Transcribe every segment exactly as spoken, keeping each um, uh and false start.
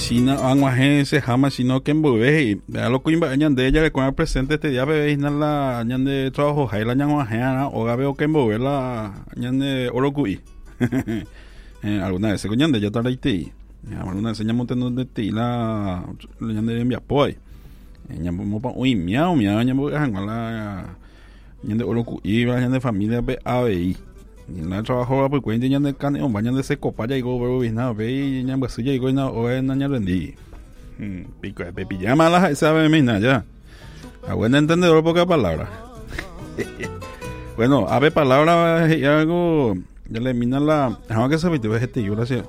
China, Anguajense, Jama, sino que en Bubé, vea lo que invañan de ella, que con el presente este día, bebéis, la ñan de trabajo, Jaila, ñan Guajena, o Gabeo que en Bubé, la ñan de Orocui. Alguna vez se coñan de ella, tal y ti. Alguna vez se llaman de ti, la ñan de Enviapoy. Ñan de Uy, miau, miau, ñan de Janguala, ñan de Orocui, ñan de familia B A B I. Y en la trabajo pues cuenta ya de carne o bañan de seco para llegar pero vina ve ya pues ya llegó na o en año vendí pico de pijama la sabe mina ya a buen entendedor poca palabra. Bueno, a ver palabra y algo ya le mina la no que sabe te ves este yo gracias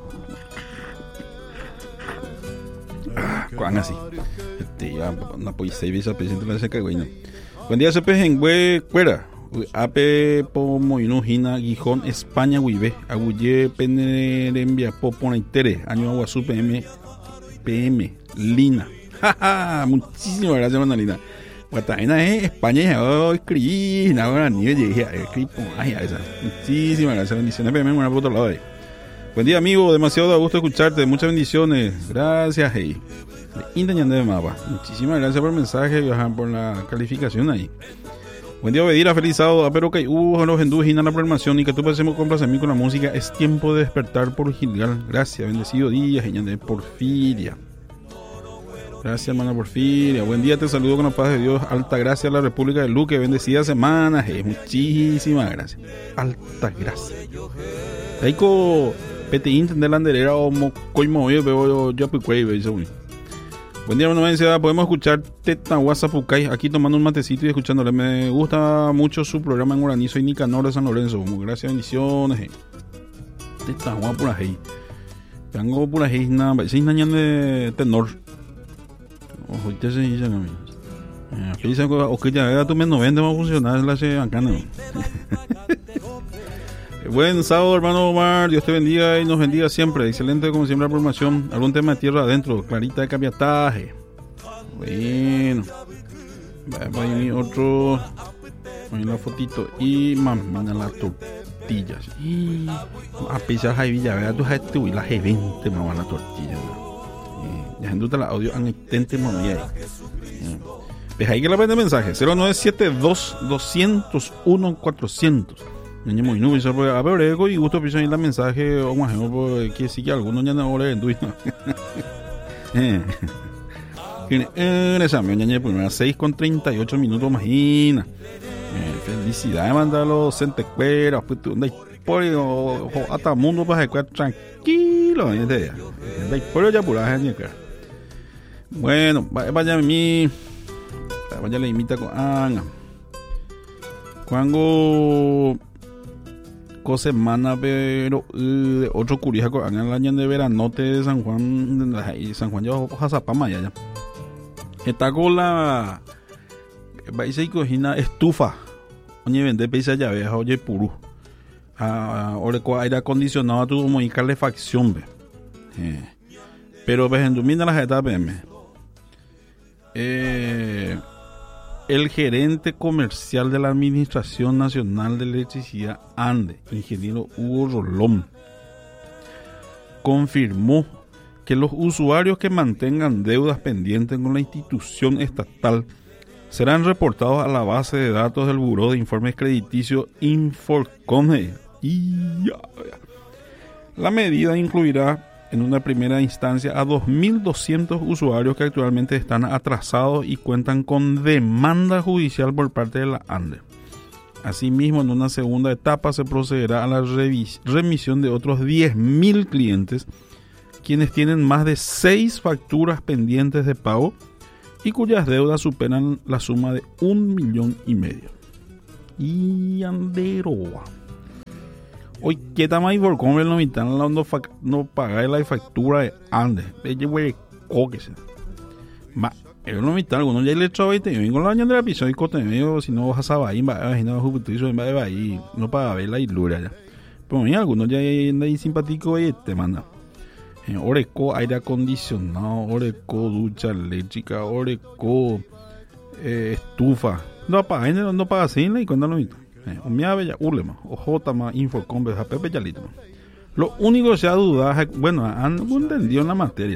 cuán así este ya na pues se visa presente la seca güey. Buen día se pejen güey fuera Ape po moinujina Gijón España Guibe aguye penerembia poponaitere año aguazú P M P M Lina. Muchísimas gracias hermana Lina. Guataina es España hoy escribí ahora ni llegué escribí ay esa. Muchísimas gracias, bendiciones P M una por otro lado ahí. Buen día amigo, demasiado de gusto escucharte, muchas bendiciones. Gracias hey. De mapa. Muchísimas gracias por el mensaje, viajan por la calificación ahí. Buen día, Bedira, feliz sábado. Espero que hubo los hindúes y la programación y que tú pasemos con placer con la música. Es tiempo de despertar por Gilgal. Gracias, bendecido día, señor de Porfiria. Gracias, hermana Porfiria. Buen día, te saludo con la paz de Dios. Alta gracia a la República de Luque. Bendecida semana. Hey, muchísimas gracias. Alta gracia. Taiko, pete intender la anderera o mocoimo, veo yo picuey, veo. Buen día, hermano. Podemos escuchar Teta Guasapucay aquí tomando un matecito y escuchándole. Me gusta mucho su programa en guaraní. Soy Nicanor de San Lorenzo. Gracias, bendiciones. Teta Guasapucay por ahí. Tengo por ahí nada. Si nañan de tenor. Ojo, te se dice a mí. Piensa que o que ya vea tu menos vende va a funcionar la se bancana. Buen sábado, hermano Omar. Dios te bendiga y nos bendiga siempre. Excelente, como siempre, la programación. Algún tema de tierra adentro. Clarita de Capiataje. Bueno. Va a mi otro. Voy a la fotito. Y mamina las tortillas. Y a pesar de Villa, vea tu gente. Uy, las veinte mamá las tortillas. Ya en duda la audio han intente mamá. Pues ahí que la vende mensaje. cero nueve siete dos dos cero uno cuatrocientos. Muy no a ver ego y gusto piso ahí la mensaje o más que sí que algunos ya no le enduitan. Eh. En esa mañana primera seis con treinta y ocho minutos imagina. Felicidad de mandar los centecueros, pues donde por hasta mundo para estar tranquilo en este día. Por ya pura gente. Bueno, vaya a mí vaya le imita con Ana. Cuando semana pero uh, otro curioso en el año de veranote de San Juan de San Juan ya Jazapama ya está con la vais a cocina estufa oye vende pesa ya vieja oye puro ah ore con aire acondicionado tu como y calefacción ve eh. Pero ves en domina la jeta P M eh el gerente comercial de la Administración Nacional de Electricidad ANDE, ingeniero Hugo Rolón, confirmó que los usuarios que mantengan deudas pendientes con la institución estatal serán reportados a la base de datos del Buró de Informes Crediticios Inforcome. Y la medida incluirá en una primera instancia a dos mil doscientos usuarios que actualmente están atrasados y cuentan con demanda judicial por parte de la ANDE. Asimismo, en una segunda etapa se procederá a la revis- remisión de otros diez mil clientes quienes tienen más de seis facturas pendientes de pago y cuyas deudas superan la suma de un millón y medio. Y anderoa. Hoy, ¿qué tal más por cómo no mitad no no pagar la factura de Andes? Ella güey, coquese. Ma, el no mitad algunos ya le echó veinte vengo la año de la piso y cote medio si no vas a saber va a no justicia en va ahí no para ver la ilura ya. Pero mira algunos ya anda ahí simpático y te manda. Oreco aire acondicionado, oreco ducha eléctrica, oreco eh, estufa. No para no no para así y cuando lo mitad. Un mía bella ulema o j más infocombe a pepe yalito. Lo único que se ha dudado, bueno, han entendido en la materia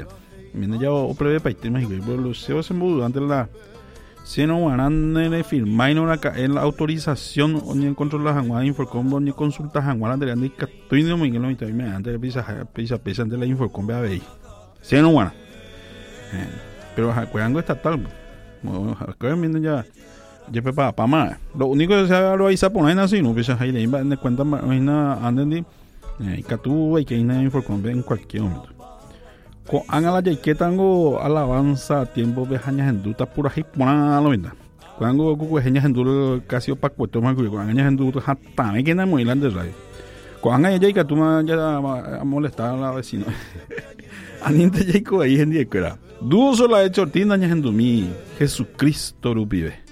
Mientras ya o prevé para temas y pero los C E O se mudó antes la si no van a firmar en la autorización o ni en control de la Janguada Infocom ni consulta Janguada de la Nica Tuino Miguel no me antes de pisa pisa pisa antes de la Infocom B A B I si no van pero Jacuango estatal bueno acuerdan viendo ya ya para para más lo único que se haga lo ahí se pone así no pisa ahí de cuenta más antes de que tú hay que ir a Infocom en cualquier momento con la que tengo alabanza tiempo de años en duda pura hip lo mismo cuando con años en duda casi opaco cuento más con años en duda hasta me queda muy grande radio con años que tú me ya a molestar a la vecina aninte Jacob ahí en día que era dúo sola hecho tin años en dumi Jesucristo lo vive